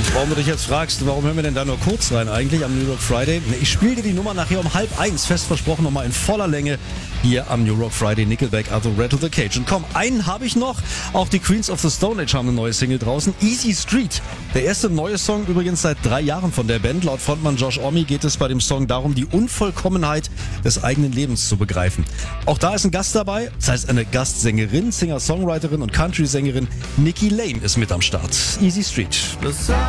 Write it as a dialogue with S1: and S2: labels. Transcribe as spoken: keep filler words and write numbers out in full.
S1: Warum du dich jetzt fragst, warum hören wir denn da nur kurz rein eigentlich am New Rock Friday? Ich spiele dir die Nummer nachher um halb eins, fest versprochen, nochmal in voller Länge hier am New Rock Friday. Nickelback, also Rattle the Cage. Und komm, einen habe ich noch. Auch die Queens of the Stone Age haben eine neue Single draußen. Easy Street. Der erste neue Song übrigens seit drei Jahren von der Band. Laut Frontmann Josh Omi geht es bei dem Song darum, die Unvollkommenheit des eigenen Lebens zu begreifen. Auch da ist ein Gast dabei, das heißt eine Gastsängerin, Singer-Songwriterin und Country-Sängerin. Nikki Lane ist mit am Start. Easy Street.